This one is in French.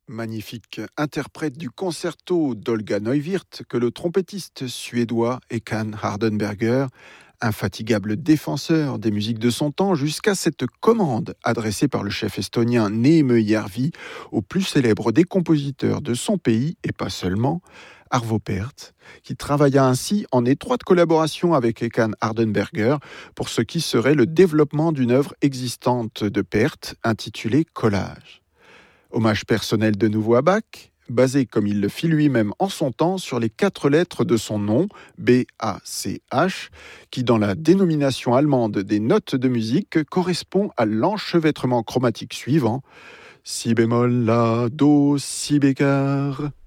Magnifique interprète du concerto d'Olga Neuwirth que le trompettiste suédois Håkan Hardenberger, infatigable défenseur des musiques de son temps, jusqu'à cette commande adressée par le chef estonien Neeme Järvi au plus célèbre des compositeurs de son pays, et pas seulement, Arvo Pärt, qui travailla ainsi en étroite collaboration avec Håkan Hardenberger pour ce qui serait le développement d'une œuvre existante de Pärt intitulée Collage. Hommage personnel de nouveau à Bach, basé comme il le fit lui-même en son temps sur les 4 lettres de son nom, B-A-C-H, qui dans la dénomination allemande des notes de musique correspond à l'enchevêtrement chromatique suivant, si bémol, la, do, si bécard.